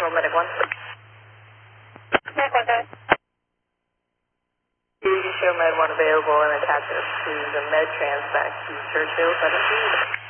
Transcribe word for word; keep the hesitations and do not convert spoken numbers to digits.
General Medic one. Medic one, guys. You show Med one available and attach it to the Med Trans back to Churchill seventeen.